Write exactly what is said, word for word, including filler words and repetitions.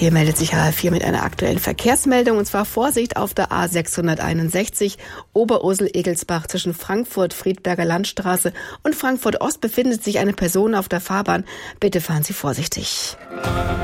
Hier meldet sich H R vier mit einer aktuellen Verkehrsmeldung, und zwar Vorsicht auf der A sechshunderteinundsechzig Oberursel-Egelsbach zwischen Frankfurt-Friedberger Landstraße und Frankfurt Ost befindet sich eine Person auf der Fahrbahn. Bitte fahren Sie vorsichtig.